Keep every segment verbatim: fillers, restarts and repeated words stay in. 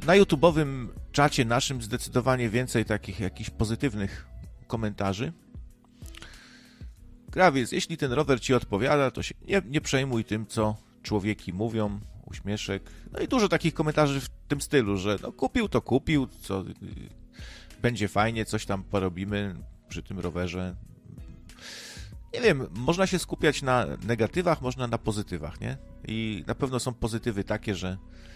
na YouTube'owym czacie naszym zdecydowanie więcej takich jakichś pozytywnych komentarzy. Krawiec, jeśli ten rower ci odpowiada, to się nie, nie przejmuj tym, co człowieki mówią, uśmieszek. No i dużo takich komentarzy w tym stylu, że no kupił to kupił, co będzie fajnie, coś tam porobimy przy tym rowerze. Nie wiem, można się skupiać na negatywach, można na pozytywach, nie? I na pewno są pozytywy takie, że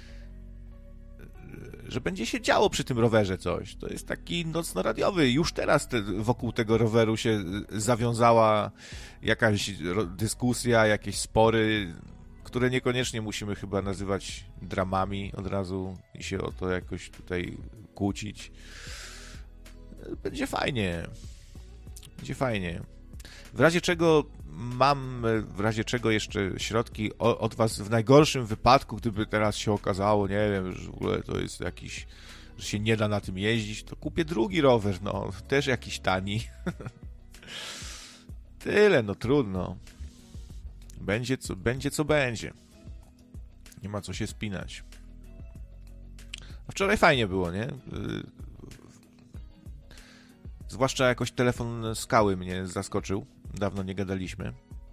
że będzie się działo przy tym rowerze coś. To jest taki nocno-radiowy. Już teraz te, wokół tego roweru się zawiązała jakaś dyskusja, jakieś spory, które niekoniecznie musimy chyba nazywać dramami od razu i się o to jakoś tutaj kłócić. Będzie fajnie. Będzie fajnie. W razie czego mam, w razie czego jeszcze środki od was w najgorszym wypadku, gdyby teraz się okazało, nie wiem, że w ogóle to jest jakiś, że się nie da na tym jeździć, to kupię drugi rower, no, też jakiś tani. Tyle, no trudno. Będzie co, będzie co będzie. Nie ma co się spinać. A wczoraj fajnie było, nie? Zwłaszcza jakoś telefon Skały mnie zaskoczył. Dawno nie gadaliśmy.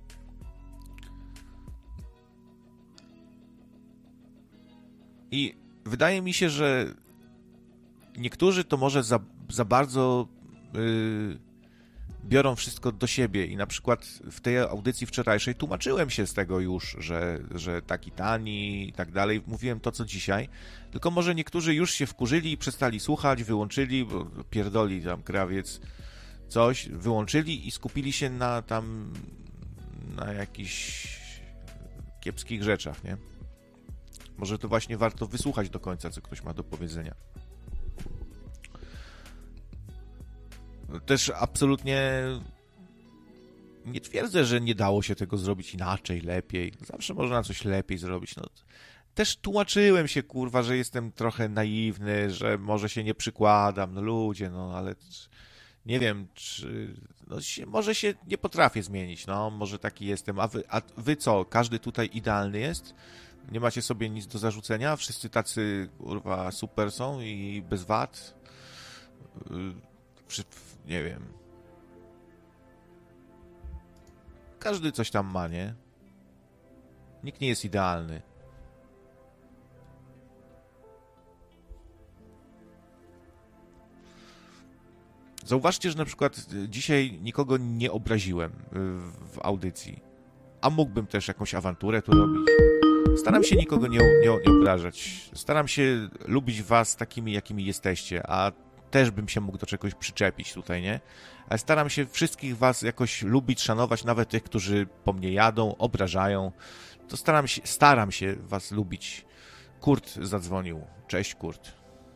I wydaje mi się, że niektórzy to może za, za bardzo yy, biorą wszystko do siebie i na przykład w tej audycji wczorajszej tłumaczyłem się z tego już, że, że taki tani i tak dalej. Mówiłem to, co dzisiaj. Tylko może niektórzy już się wkurzyli i przestali słuchać, wyłączyli, bo pierdoli tam krawiec coś, wyłączyli i skupili się na tam na jakichś kiepskich rzeczach, nie? Może to właśnie warto wysłuchać do końca, co ktoś ma do powiedzenia. Też absolutnie nie twierdzę, że nie dało się tego zrobić inaczej, lepiej. Zawsze można coś lepiej zrobić. No, też tłumaczyłem się, kurwa, że jestem trochę naiwny, że może się nie przykładam. No ludzie, no ale nie wiem, czy... No, się, może się nie potrafię zmienić, no. Może taki jestem. A wy, a wy co? Każdy tutaj idealny jest? Nie macie sobie nic do zarzucenia? Wszyscy tacy, kurwa, super są i bez wad? Nie wiem. Każdy coś tam ma, nie? Nikt nie jest idealny. Zauważcie, że na przykład dzisiaj nikogo nie obraziłem w audycji. A mógłbym też jakąś awanturę tu robić. Staram się nikogo nie, nie, nie obrażać. Staram się lubić was takimi, jakimi jesteście, a też bym się mógł do czegoś przyczepić tutaj, nie? Ale staram się wszystkich was jakoś lubić, szanować, nawet tych, którzy po mnie jadą, obrażają. To staram się, staram się was lubić. Kurt zadzwonił. Cześć, Kurt.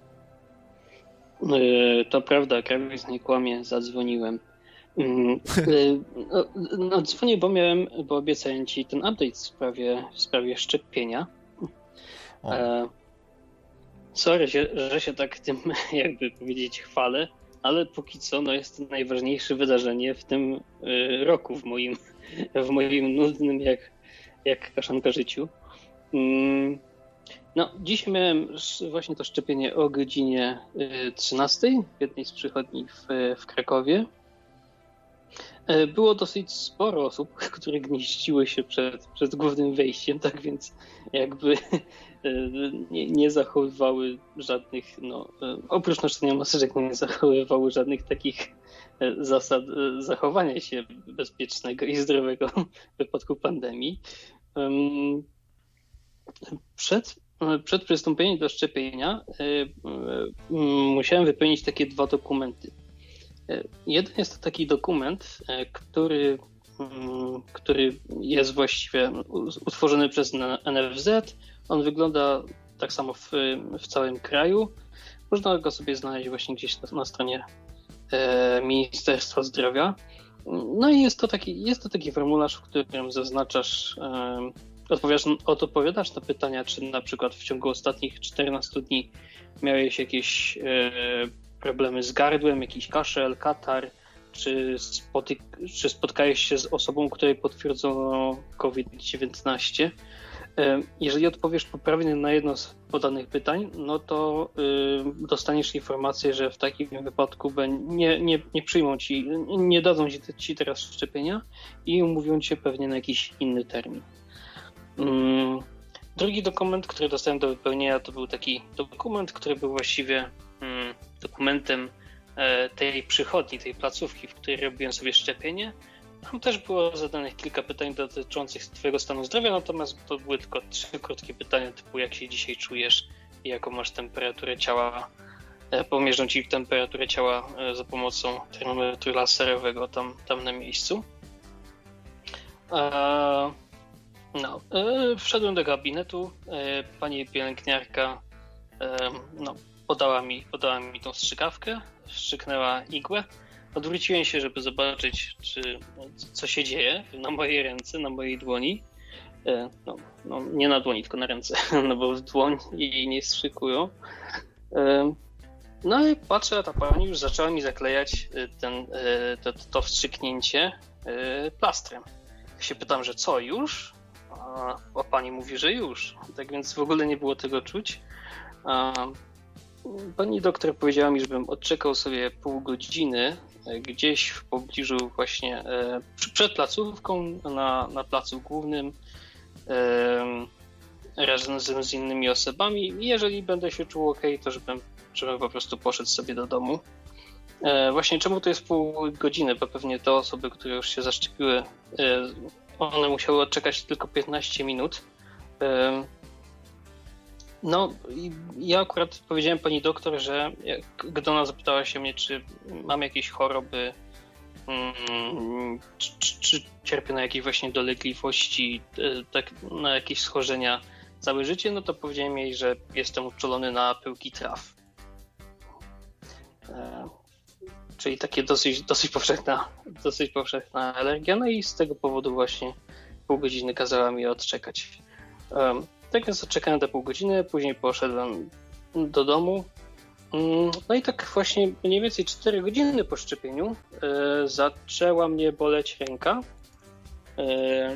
To prawda, krawiec nie kłamie, zadzwoniłem. No, no, dzwonię, bo miałem, bo obiecałem ci ten update w sprawie, w sprawie szczepienia. E, sorry, że, że się tak tym, jakby powiedzieć, chwalę, ale póki co no, jest to najważniejsze wydarzenie w tym y, roku w moim, w moim nudnym jak, jak kaszanka życiu. Mm, no, dziś miałem właśnie to szczepienie o godzinie trzynastej w jednej z przychodni w, w Krakowie. Było dosyć sporo osób, które gnieździły się przed, przed głównym wejściem, tak więc jakby nie, nie zachowywały żadnych, no oprócz noszenia maseczek nie zachowywały żadnych takich zasad zachowania się bezpiecznego i zdrowego w wypadku pandemii. Przed, przed przystąpieniem do szczepienia musiałem wypełnić takie dwa dokumenty. Jeden jest to taki dokument, który, który jest właściwie utworzony przez N F Z. On wygląda tak samo w, w całym kraju. Można go sobie znaleźć właśnie gdzieś na, na stronie Ministerstwa Zdrowia. No i jest to taki, jest to taki formularz, w którym zaznaczasz, odpowiadasz, odpowiadasz na pytania, czy na przykład w ciągu ostatnich czternastu dni miałeś jakieś problemy z gardłem, jakiś kaszel, katar, czy, spotyk- czy spotkałeś się z osobą, której potwierdzono COVID dziewiętnaście. Jeżeli odpowiesz poprawnie na jedno z podanych pytań, no to dostaniesz informację, że w takim wypadku nie, nie, nie przyjmą ci, nie dadzą ci, ci teraz szczepienia i umówią cię pewnie na jakiś inny termin. Drugi dokument, który dostałem do wypełnienia, to był taki dokument, który był właściwie dokumentem tej przychodni, tej placówki, w której robiłem sobie szczepienie. Tam też było zadanych kilka pytań dotyczących twojego stanu zdrowia, natomiast to były tylko trzy krótkie pytania typu jak się dzisiaj czujesz i jaką masz temperaturę ciała. Pomierzą ci temperaturę ciała za pomocą termometru laserowego tam, tam na miejscu. No, wszedłem do gabinetu, pani pielęgniarka no, podała mi, podała mi tą strzykawkę, wstrzyknęła igłę. Odwróciłem się, żeby zobaczyć, czy, co się dzieje na mojej ręce, na mojej dłoni. No, no, nie na dłoni, tylko na ręce, no bo w dłoń jej nie strzykują. No i patrzę, a ta pani już zaczęła mi zaklejać ten, to, to wstrzyknięcie plastrem. Się pytam, że co, już? A, a pani mówi, że już. Tak więc w ogóle nie było tego czuć. A pani doktor powiedziała mi, żebym odczekał sobie pół godziny gdzieś w pobliżu właśnie e, przed placówką na, na placu głównym e, razem z, z innymi osobami i jeżeli będę się czuł ok, to żebym, żebym po prostu poszedł sobie do domu. E, właśnie czemu to jest pół godziny, bo pewnie te osoby, które już się zaszczepiły, e, one musiały odczekać tylko piętnaście minut. E, No, ja akurat powiedziałem pani doktor, że jak, gdy ona zapytała się mnie, czy mam jakieś choroby, mm, czy, czy, czy cierpię na jakieś właśnie dolegliwości, tak, na jakieś schorzenia całe życie, no to powiedziałem jej, że jestem uczulony na pyłki traw. E, czyli takie dosyć, dosyć powszechna, dosyć powszechna alergia, no i z tego powodu właśnie pół godziny kazała mi odczekać. E, Tak więc odczekałem te pół godziny, później poszedłem do domu. No i tak właśnie mniej więcej cztery godziny po szczepieniu e, zaczęła mnie boleć ręka. E,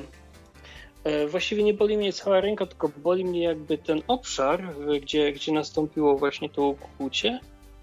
e, właściwie nie boli mnie cała ręka, tylko boli mnie jakby ten obszar, gdzie, gdzie nastąpiło właśnie to ukłucie.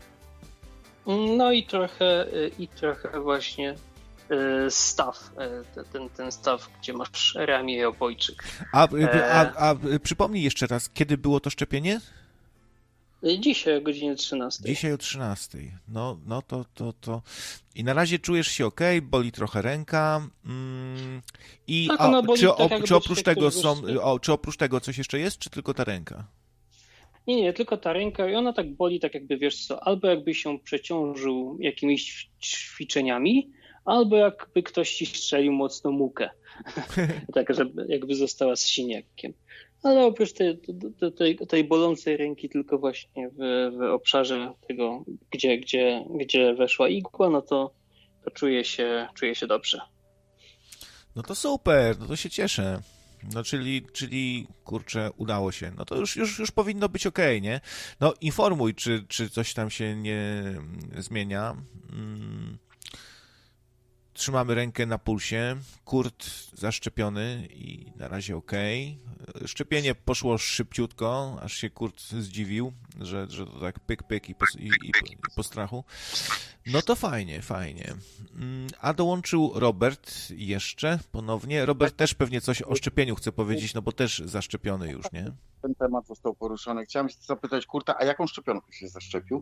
No i trochę, i trochę właśnie staw, ten, ten staw, gdzie masz ramię i obojczyk. A, a, a przypomnij jeszcze raz, kiedy było to szczepienie? Dzisiaj o godzinie trzynastej. Dzisiaj o trzynastej. No, no to, to, to... I na razie czujesz się ok, boli trochę ręka. Mm, I tak, a, boli, czy, tak o, czy oprócz tego są, o, czy oprócz tego coś jeszcze jest, czy tylko ta ręka? Nie, nie, tylko ta ręka i ona tak boli, tak jakby, wiesz co, albo jakby się przeciążył jakimiś ćwiczeniami, albo jakby ktoś ci strzelił mocno mukę, tak żeby jakby została z siniakiem. Ale oprócz tej, tej, tej bolącej ręki tylko właśnie w, w obszarze tego, gdzie, gdzie, gdzie weszła igła, no to, to czuję się, czuję się dobrze. No to super, no to się cieszę. No czyli, czyli kurczę, udało się. No to już, już, już powinno być okej, nie? No informuj, czy, czy coś tam się nie zmienia. Hmm. Trzymamy rękę na pulsie, Kurt zaszczepiony i na razie okej. Okay. Szczepienie poszło szybciutko, aż się Kurt zdziwił, że, że to tak pyk, pyk i po, i, i, i po strachu. No to fajnie, fajnie. A dołączył Robert jeszcze ponownie. Robert też pewnie coś o szczepieniu chce powiedzieć, no bo też zaszczepiony już, nie? Ten temat został poruszony. Chciałem zapytać Kurta, a jaką szczepionką się zaszczepił?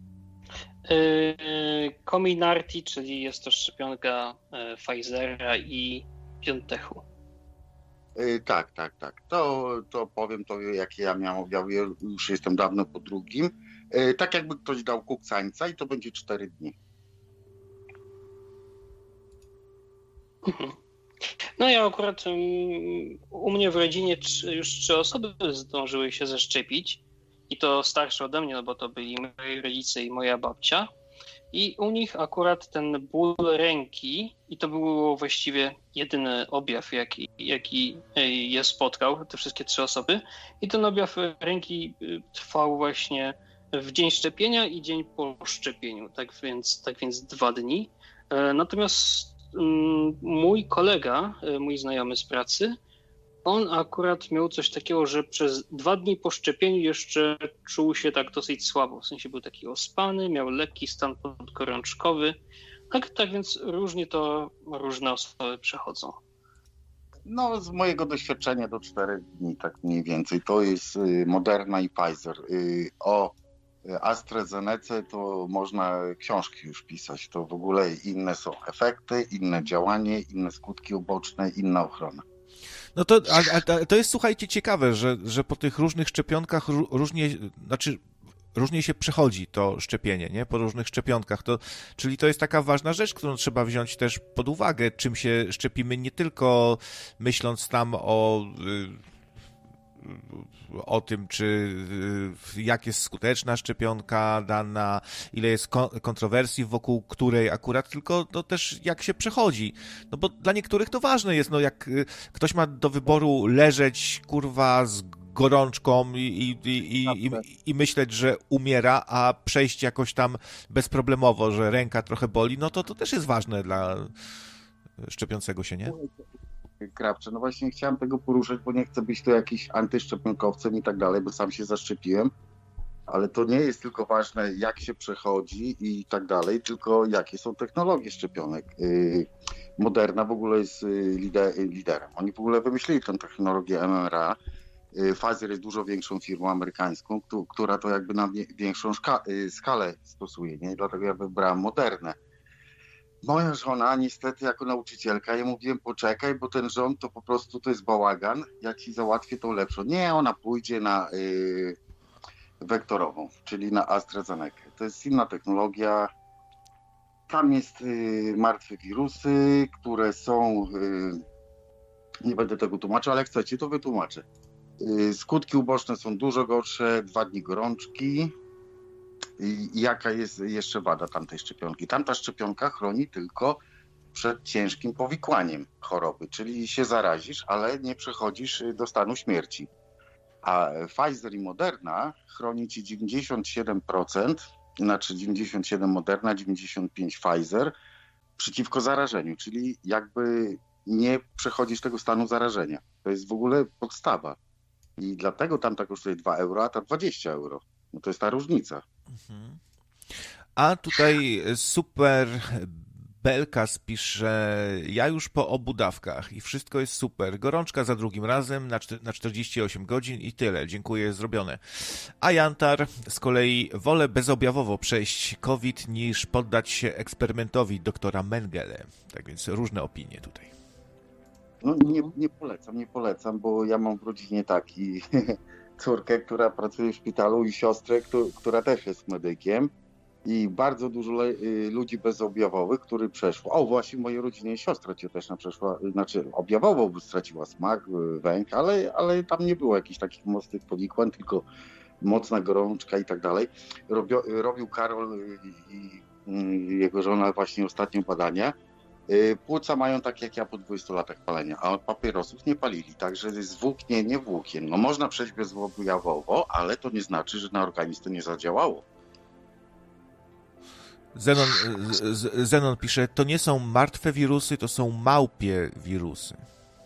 Comirnaty, czyli jest to szczepionka Pfizera i BioNTechu. Yy, tak, tak, tak. To, to powiem to, jakie ja miałem objawy, już jestem dawno po drugim. Yy, tak jakby ktoś dał kuksańca i to będzie cztery dni. No ja akurat um, u mnie w rodzinie trzy, już trzy osoby zdążyły się zaszczepić. I to starsze ode mnie, no bo to byli moi rodzice i moja babcia. I u nich akurat ten ból ręki, i to był właściwie jedyny objaw, jaki, jaki je spotkał, te wszystkie trzy osoby. I ten objaw ręki trwał właśnie w dzień szczepienia i dzień po szczepieniu, tak więc, tak więc dwa dni. Natomiast mój kolega, mój znajomy z pracy, On akurat miał coś takiego, że przez dwa dni po szczepieniu jeszcze czuł się tak dosyć słabo. W sensie był taki ospany, miał lekki stan podgorączkowy. Tak, tak więc różnie to różne osoby przechodzą. No, z mojego doświadczenia do czterech dni, tak mniej więcej. To jest Moderna i Pfizer. O AstraZeneca to można książki już pisać. To w ogóle inne są efekty, inne działanie, inne skutki uboczne, inna ochrona. No to, a, a, to jest, słuchajcie, ciekawe, że, że po tych różnych szczepionkach różnie, znaczy różnie się przechodzi to szczepienie, nie? Po różnych szczepionkach. To, czyli to jest taka ważna rzecz, którą trzeba wziąć też pod uwagę, czym się szczepimy, nie tylko myśląc tam o, o tym, czy jak jest skuteczna szczepionka dana, ile jest kontrowersji wokół której akurat, tylko to też jak się przechodzi. No bo dla niektórych to ważne jest, no jak ktoś ma do wyboru leżeć, kurwa, z gorączką i, i, i, i, i myśleć, że umiera, a przejść jakoś tam bezproblemowo, że ręka trochę boli, no to to też jest ważne dla szczepiącego się, nie? Krawcze, no właśnie chciałem tego poruszyć, bo nie chcę być tu jakiś antyszczepionkowcem i tak dalej, bo sam się zaszczepiłem, ale to nie jest tylko ważne, jak się przechodzi i tak dalej, tylko jakie są technologie szczepionek. Moderna w ogóle jest lider, liderem. Oni w ogóle wymyślili tę technologię M R N A. Pfizer jest dużo większą firmą amerykańską, która to jakby na większą skalę stosuje, nie? Dlatego ja wybrałem Modernę. Moja żona niestety jako nauczycielka, ja mówiłem poczekaj, bo ten rząd to po prostu to jest bałagan, ja ci załatwię tą lepszą. Nie, ona pójdzie na y, wektorową, czyli na AstraZeneca. To jest inna technologia. Tam jest y, martwe wirusy, które są, y, nie będę tego tłumaczył, ale jak chcecie, to wytłumaczę. Y, skutki uboczne są dużo gorsze, dwa dni gorączki. I jaka jest jeszcze wada tamtej szczepionki? Tamta szczepionka chroni tylko przed ciężkim powikłaniem choroby, czyli się zarazisz, ale nie przechodzisz do stanu śmierci. A Pfizer i Moderna chroni ci dziewięćdziesiąt siedem procent, znaczy dziewięćdziesiąt siedem Moderna, dziewięćdziesiąt pięć Pfizer przeciwko zarażeniu, czyli jakby nie przechodzisz tego stanu zarażenia. To jest w ogóle podstawa. I dlatego tamta kosztuje dwa euro, a ta dwadzieścia euro. No to jest ta różnica. Mhm. A tutaj super Belkas pisze, ja już po obu dawkach i wszystko jest super. Gorączka za drugim razem na, na czterdzieści osiem godzin i tyle. Dziękuję, zrobione. A Jantar z kolei wolę bezobjawowo przejść COVID niż poddać się eksperymentowi doktora Mengele. Tak więc różne opinie tutaj. No nie, nie polecam, nie polecam, bo ja mam w rodzinie taki córkę, która pracuje w szpitalu i siostrę, która też jest medykiem i bardzo dużo ludzi bezobjawowych, którzy przeszło. O, właśnie w mojej rodzinie siostra cioteczna przeszła, znaczy objawowo straciła smak, węch, ale, ale tam nie było jakichś takich mocnych powikłań, tylko mocna gorączka i tak dalej. Robio, robił Karol i, i jego żona właśnie ostatnio badania. Płuca mają tak jak ja po dwudziestu latach palenia, a od papierosów nie palili, także zwłóknienie włókien. No można przejść bezobjawowo, ale to nie znaczy, że na organizm to nie zadziałało. Zenon, Zenon pisze, to nie są martwe wirusy, to są małpie wirusy.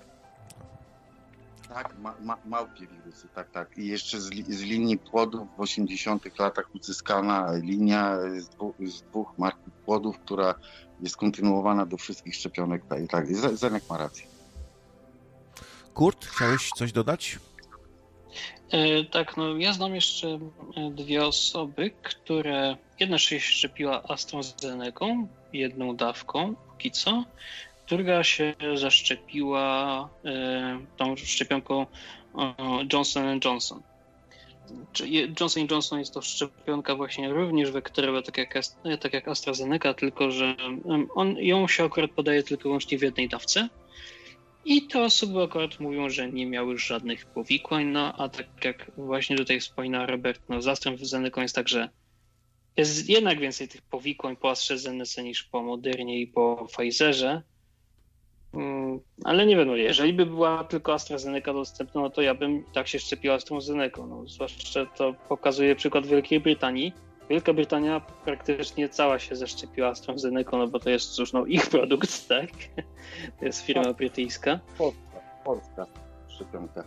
Tak, ma, ma, małpie wirusy, tak, tak. I jeszcze z, z linii płodów w osiemdziesiątych latach uzyskana linia z, dwu, z dwóch martwych płodów, która jest kontynuowana do wszystkich szczepionek. Tak, tak. Zenek ma rację. Kurt, chciałeś coś dodać? E, tak, no ja znam jeszcze dwie osoby, które jedna się szczepiła AstraZenecą, jedną dawką, póki co, druga się zaszczepiła e, tą szczepionką e, Johnson and Johnson. Johnson and Johnson jest to szczepionka właśnie również wektorowa, tak jak, tak jak AstraZeneca, tylko że on, ją się akurat podaje tylko i wyłącznie w jednej dawce. I te osoby akurat mówią, że nie miały żadnych powikłań, no a tak jak właśnie tutaj wspomina Robert, no z AstraZeneca jest tak, że jest jednak więcej tych powikłań po AstraZeneca niż po Modernie i po Pfizerze. Ale nie wiem, no jeżeli by była tylko AstraZeneca dostępna, no to ja bym tak się szczepiła AstraZeneca. No, zwłaszcza to pokazuje przykład Wielkiej Brytanii. Wielka Brytania praktycznie cała się zaszczepiła AstraZeneca, no bo to jest cóż, no ich produkt, tak? To jest firma brytyjska. Polska, Polska. szczepionkę.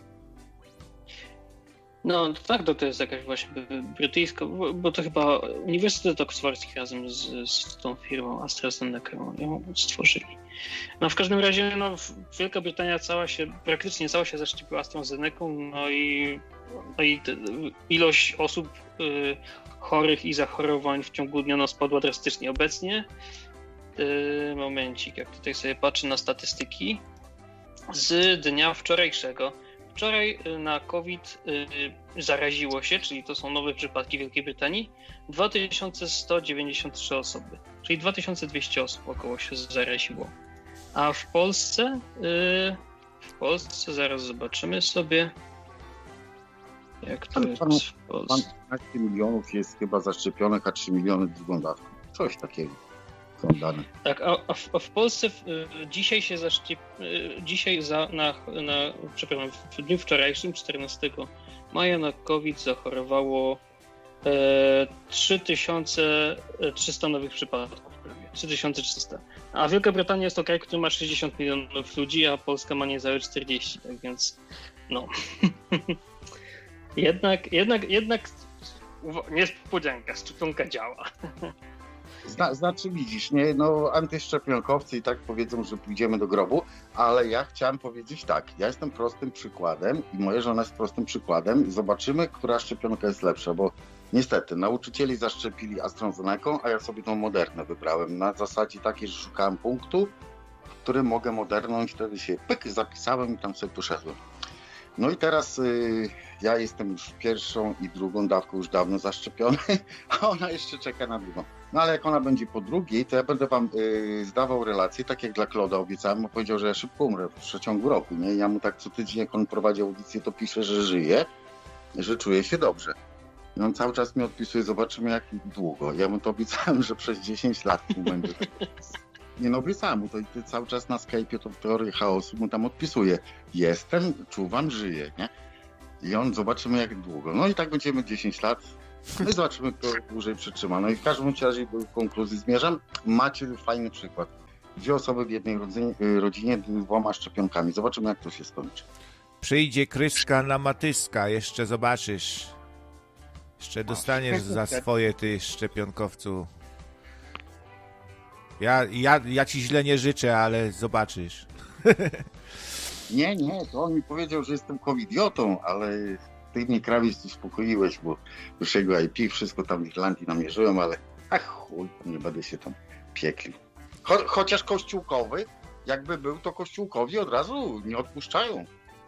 No tak, to, to jest jakaś właśnie brytyjska, bo, bo to chyba Uniwersytet Oksfordzki razem z, z tą firmą AstraZeneca ją stworzyli. No w każdym razie no, Wielka Brytania cała się, praktycznie cała się zaszczepiła AstraZenecą, no i, no i te, ilość osób y, chorych i zachorowań w ciągu dnia no, spadła drastycznie. Obecnie, y, momencik, jak tutaj sobie patrzę na statystyki, z dnia wczorajszego. Wczoraj na COVID zaraziło się, czyli to są nowe przypadki w Wielkiej Brytanii, dwa tysiące sto dziewięćdziesiąt trzy osoby, czyli dwa tysiące dwieście osób około się zaraziło. A w Polsce, w Polsce zaraz zobaczymy sobie, jak to jest w Polsce. piętnaście milionów jest chyba zaszczepionych, a trzy miliony drugą dawką. Coś takiego. Dane. Tak, a, a, w, a w Polsce w, dzisiaj się zaszczep... dzisiaj za, na, na, przepraszam, w dniu wczorajszym, czternastego maja na COVID zachorowało e, trzy tysiące trzysta nowych przypadków prawie, trzy tysiące trzysta. A Wielka Brytania jest to kraj, który ma sześćdziesiąt milionów ludzi, a Polska ma niecałe czterdzieści, tak więc no. jednak, jednak, jednak niespodzianka, szczepionka działa. Zna, znaczy widzisz, nie, no antyszczepionkowcy i tak powiedzą, że pójdziemy do grobu, ale ja chciałem powiedzieć tak, ja jestem prostym przykładem i moja żona jest prostym przykładem i zobaczymy, która szczepionka jest lepsza, bo niestety nauczycieli zaszczepili AstraZenecą, a ja sobie tą Modernę wybrałem na zasadzie takiej, że szukałem punktu, w którym mogę Moderną i wtedy się pyk, zapisałem i tam sobie poszedłem. No i teraz y, ja jestem już pierwszą i drugą dawką już dawno zaszczepiony, a ona jeszcze czeka na drugą. No ale jak ona będzie po drugiej, to ja będę wam y, zdawał relacje, tak jak dla Kloda obiecałem, bo powiedział, że ja szybko umrę w przeciągu roku, nie? Ja mu tak co tydzień, jak on prowadzi audycję, to pisze, że żyje, że czuje się dobrze. I on cały czas mi odpisuje, zobaczymy jak długo. Ja mu to obiecałem, że przez dziesięć lat mu będzie. Nie no, obiecałem mu to i ty cały czas na Skype'ie to w teorii chaosu mu tam odpisuje. Jestem, czuwam, żyję, nie? I on, zobaczymy jak długo. No i tak będziemy dziesięć lat. No i zobaczymy, kto dłużej przytrzyma. No i w każdym razie do konkluzji zmierzam. Macie fajny przykład. Dwie osoby w jednej rodzinie, rodzinie dwoma szczepionkami. Zobaczymy, jak to się skończy. Przyjdzie kryska na matyska, jeszcze zobaczysz. Jeszcze dostaniesz za swoje, ty szczepionkowcu. Ja, ja, ja ci źle nie życzę, ale zobaczysz. Nie, nie, to on mi powiedział, że jestem covidiotą, ale ty mnie krawiec uspokoiłeś, bo już jego I P, wszystko tam w Irlandii namierzyłem, ale ach chuj, nie będę się tam pieklił. Cho- chociaż kościółkowy, jakby był, to kościółkowi od razu nie odpuszczają.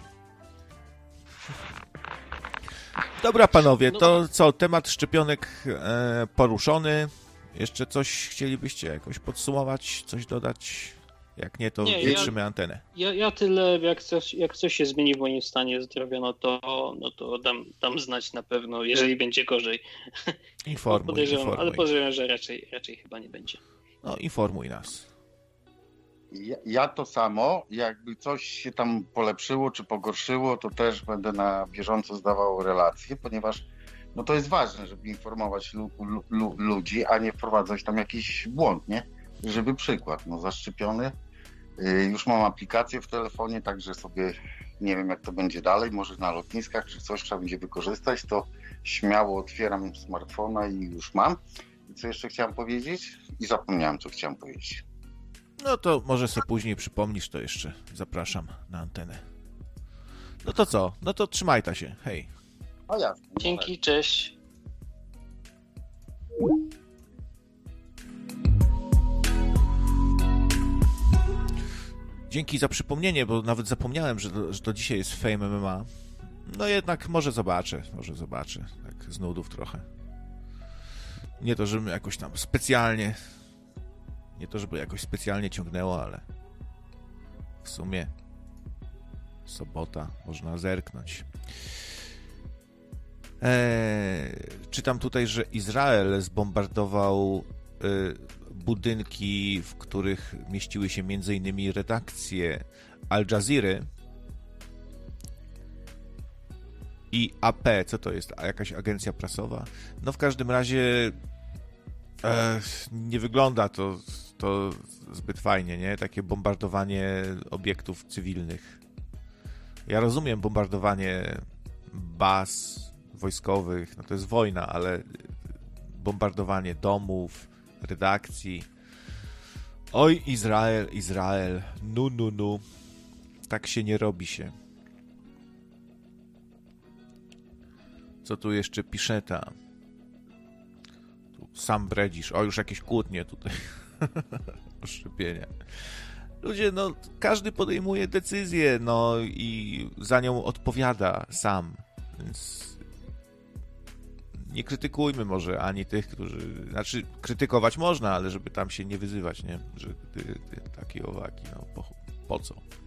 Dobra panowie, to co, temat szczepionek e, poruszony. Jeszcze coś chcielibyście jakoś podsumować, coś dodać? Jak nie, to nie, wietrzymy ja, antenę. Ja, ja tyle, jak coś, jak coś się zmieni w moim stanie zdrowia, no to, no to dam, dam znać na pewno, jeżeli będzie gorzej. Informuj, podejrzewam, informuj. Ale podejrzewam, że raczej, raczej chyba nie będzie. No, informuj nas. Ja, ja to samo, jakby coś się tam polepszyło czy pogorszyło, to też będę na bieżąco zdawał relacje, ponieważ no to jest ważne, żeby informować lu, lu, lu, ludzi, a nie wprowadzać tam jakiś błąd, nie? Żeby przykład, no zaszczepiony, yy, już mam aplikację w telefonie, także sobie nie wiem jak to będzie dalej, może na lotniskach czy coś trzeba będzie wykorzystać, to śmiało otwieram smartfona i już mam. I co jeszcze chciałem powiedzieć? I zapomniałem, co chciałem powiedzieć. No to może sobie później przypomnisz, to jeszcze zapraszam na antenę. No to co? No to trzymaj ta się. Hej. O jasne. Dzięki, cześć. Dzięki za przypomnienie, bo nawet zapomniałem, że to, że to dzisiaj jest Fame M M A. No jednak może zobaczę, może zobaczę. Tak z nudów trochę. Nie to, żebym jakoś tam specjalnie... Nie to, żeby jakoś specjalnie ciągnęło, ale w sumie sobota, można zerknąć. Eee, czytam tutaj, że Izrael zbombardował y, budynki, w których mieściły się między innymi redakcje Al Jazeery i A P. Co to jest? A jakaś agencja prasowa? No w każdym razie e, nie wygląda to, to zbyt fajnie, nie? Takie bombardowanie obiektów cywilnych. Ja rozumiem bombardowanie baz wojskowych, no to jest wojna, ale bombardowanie domów, redakcji. Oj, Izrael, Izrael, nu, nu, nu. Tak się nie robi się. Co tu jeszcze pisze ta? Tu sam bredzisz. O, już jakieś kłótnie tutaj. Oszczepienia. Ludzie, no, każdy podejmuje decyzję, no i za nią odpowiada sam. Więc nie krytykujmy może ani tych, którzy... Znaczy, krytykować można, ale żeby tam się nie wyzywać, nie? Że ty, ty taki owaki, no po, po co?